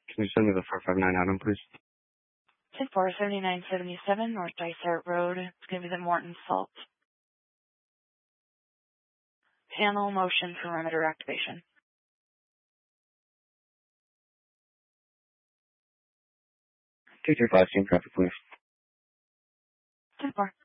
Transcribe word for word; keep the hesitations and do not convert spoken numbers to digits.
Can you send me the four five nine item, please? ten four seventy-nine seventy-seven North Dysart Road. It's going to be the Morton Salt. Panel motion perimeter activation. two three five, team traffic, please. ten four.